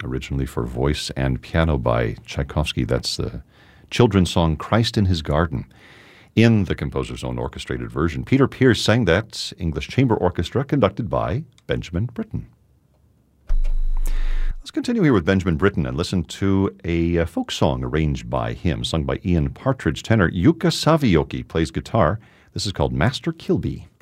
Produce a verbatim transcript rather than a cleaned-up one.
originally for voice and piano by Tchaikovsky. That's the children's song Christ in His Garden. In the composer's own orchestrated version, Peter Pears sang that English chamber orchestra conducted by Benjamin Britten. Let's continue here with Benjamin Britten and listen to a uh, folk song arranged by him, sung by Ian Partridge. Tenor Jukka Savioki plays guitar. This is called Master Kilby.